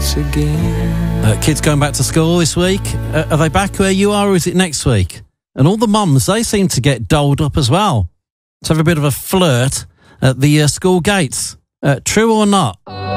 once again. Kids going back to school this week. Are they back where you are, or is it next week? And all the mums, they seem to get dolled up as well. To have a bit of a flirt at the school gates. True or not?